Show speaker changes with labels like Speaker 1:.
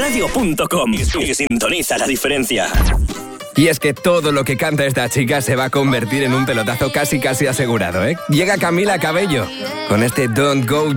Speaker 1: canalsuradio.com y sintoniza la diferencia.
Speaker 2: Y es que todo lo que canta esta chica se va a convertir en un pelotazo casi asegurado, ¿eh? Llega Camila Cabello con este Don't Go